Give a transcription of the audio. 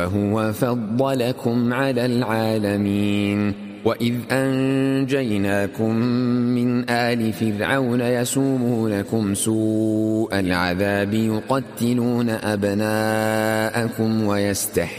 وهو فضلكم على العالمين. وإذ أنجيناكم من آل فرعون يسومونكم سوء العذاب يقتلون أبناءكم ويستحيون